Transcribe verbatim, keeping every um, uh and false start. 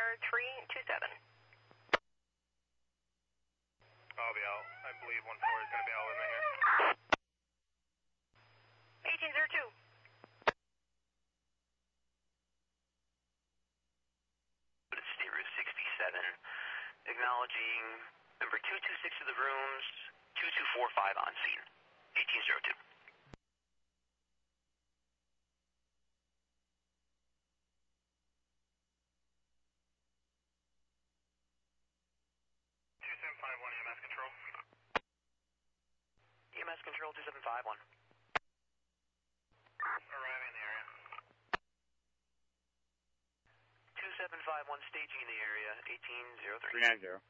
three two seven. I'll be out. I believe one four is going to be out with me here. eighteen zero two. Stereo sixty-seven. Acknowledging number two two six to the rooms, two two four five on scene. eighteen zero two. two seven five one E M S control. E M S control two seven five one. Arriving in the area. two seven five one staging in the area, eighteen zero three. three nine zero.